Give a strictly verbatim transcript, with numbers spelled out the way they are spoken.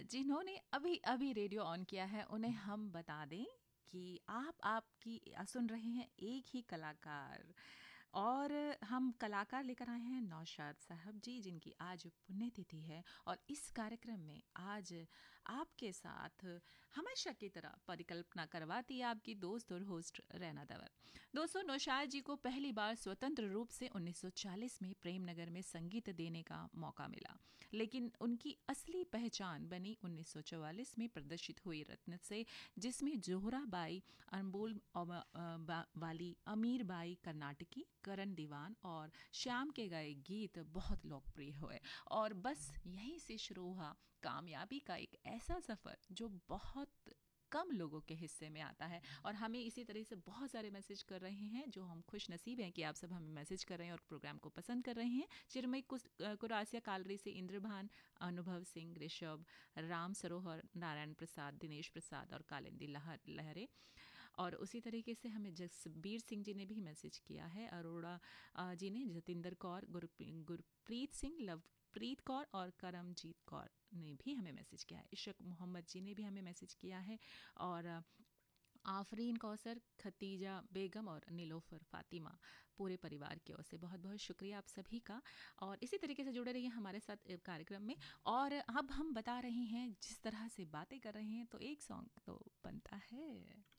जिन्होंने अभी अभी रेडियो ऑन किया है उन्हें हम बता दें कि आप आपकी सुन रहे हैं एक ही कलाकार, और हम कलाकार लेकर आए हैं नौशाद साहब जी, जिनकी आज पुण्यतिथि है। और इस कार्यक्रम में आज आपके साथ हमेशा की तरह परिकल्पना करवाती है आपकी दोस्त और होस्ट रैना दवर। दोस्तों, नौशाद जी को पहली बार स्वतंत्र रूप से उन्नीस सौ चालीस में प्रेमनगर में संगीत देने का मौका मिला, लेकिन उनकी असली पहचान बनी उन्नीस सौ चौवालीस में प्रदर्शित हुई रत्न से, जिसमें जोहरा बाई अनमोल वाली, अमीर बाई कर्नाटकी, करण दीवान और श्याम के गाए गीत बहुत लोकप्रिय हुए। और बस यहीं से शुरू हुआ कामयाबी का एक ऐसा सफ़र जो बहुत कम लोगों के हिस्से में आता है। और हमें इसी तरह से बहुत सारे मैसेज कर रहे हैं, जो हम खुश नसीब हैं कि आप सब हमें मैसेज कर रहे हैं और प्रोग्राम को पसंद कर रहे हैं। चिरमई कुरासिया कालरी से इंद्रभान, अनुभव सिंह, ऋषभ, राम सरोहर, नारायण प्रसाद, दिनेश प्रसाद और कालिंदी लहर लहरे। और उसी तरीके से हमें जसबीर सिंह जी ने भी मैसेज किया है, अरोड़ा जी ने, जतिंदर कौर, गुरप्रीत सिंह, लवप्रीत कौर और करमजीत कौर ने भी हमें मैसेज किया है। इशक मोहम्मद जी ने भी हमें मैसेज किया है, और आफरीन कौसर, खतीजा बेगम और नीलोफर फातिमा, पूरे परिवार की ओर से बहुत बहुत शुक्रिया आप सभी का। और इसी तरीके से जुड़े रहिए हमारे साथ कार्यक्रम में। और अब हम बता रहे हैं, जिस तरह से बातें कर रहे हैं, तो एक सॉन्ग तो बनता है।